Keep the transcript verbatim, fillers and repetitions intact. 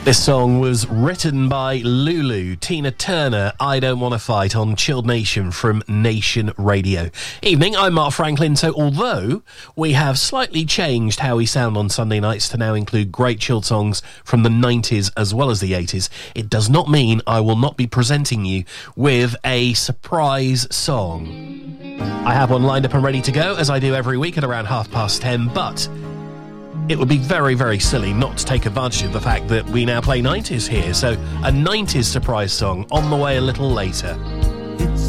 This song was written by Lulu, Tina Turner, I Don't Want to Fight on Chilled Nation from Nation Radio. Evening, I'm Mark Franklin. So although we have slightly changed how we sound on Sunday nights to now include great chilled songs from the nineties as well as the eighties, it does not mean I will not be presenting you with a surprise song. I have one lined up and ready to go, as I do every week at around half past ten, but it would be very, very silly not to take advantage of the fact that we now play nineties here. So a nineties surprise song on the way a little later.